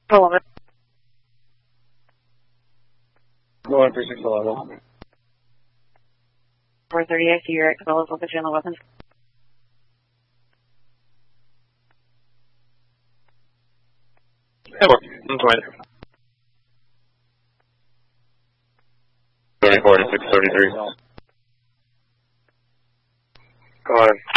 11. Go on for 611. 430, I see your Cabela's with the general weapons. Yeah, I'm going. 34 to 633. Go on.